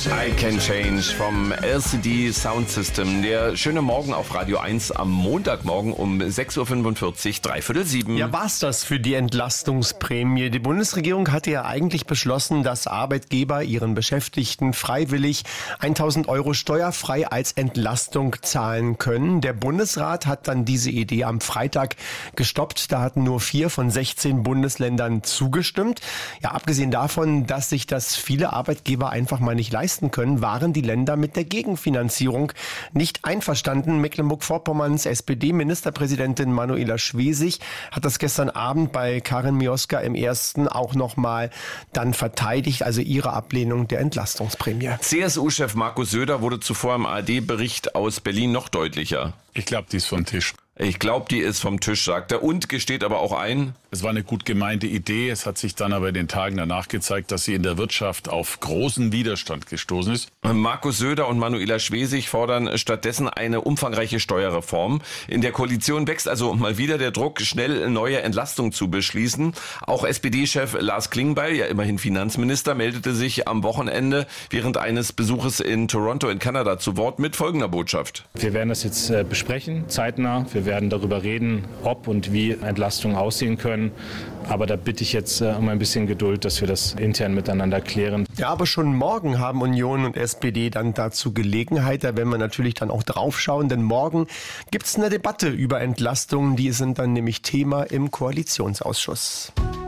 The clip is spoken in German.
I Can Change vom LCD Sound System. Der schöne Morgen auf Radio 1 am Montagmorgen um 6.45 Uhr, 6:45. Ja, war's das für die Entlastungsprämie? Die Bundesregierung hatte ja eigentlich beschlossen, dass Arbeitgeber ihren Beschäftigten freiwillig 1.000 Euro steuerfrei als Entlastung zahlen können. Der Bundesrat hat dann diese Idee am Freitag gestoppt. Da hatten nur 4 von 16 Bundesländern zugestimmt. Ja, abgesehen davon, dass sich das viele Arbeitgeber einfach mal nicht leisten können, waren die Länder mit der Gegenfinanzierung nicht einverstanden. Mecklenburg-Vorpommerns SPD-Ministerpräsidentin Manuela Schwesig hat das gestern Abend bei Karin Mioska im Ersten auch nochmal dann verteidigt, also ihre Ablehnung der Entlastungsprämie. CSU-Chef Markus Söder wurde zuvor im ARD-Bericht aus Berlin noch deutlicher. Ich glaube, die ist vom Tisch. Ich glaube, die ist vom Tisch, sagt er, und gesteht aber auch ein: Es war eine gut gemeinte Idee. Es hat sich dann aber in den Tagen danach gezeigt, dass sie in der Wirtschaft auf großen Widerstand gestoßen ist. Markus Söder und Manuela Schwesig fordern stattdessen eine umfangreiche Steuerreform. In der Koalition wächst also mal wieder der Druck, schnell neue Entlastungen zu beschließen. Auch SPD-Chef Lars Klingbeil, ja immerhin Finanzminister, meldete sich am Wochenende während eines Besuches in Toronto in Kanada zu Wort mit folgender Botschaft. Wir werden das jetzt besprechen, zeitnah. Wir werden darüber reden, ob und wie Entlastungen aussehen können. Aber da bitte ich jetzt um ein bisschen Geduld, dass wir das intern miteinander klären. Ja, aber schon morgen haben Union und SPD dann dazu Gelegenheit. Da werden wir natürlich dann auch drauf schauen, denn morgen gibt es eine Debatte über Entlastungen. Die sind dann nämlich Thema im Koalitionsausschuss.